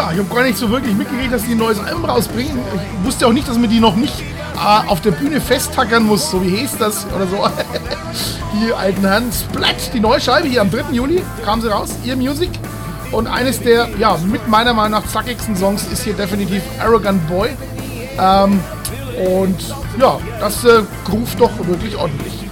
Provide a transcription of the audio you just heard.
Ja, ich habe gar nicht so wirklich mitgekriegt, dass die ein neues Album rausbringen. Ich wusste auch nicht, dass man die noch nicht auf der Bühne festtackern muss, so wie hieß das oder so. Die alten Herren. Splat, die neue Scheibe hier am 3. Juli kam sie raus, Ear Music. Und eines der, ja, mit meiner Meinung nach zackigsten Songs ist hier definitiv Arrogant Boy. Und ja, das groovt doch wirklich ordentlich.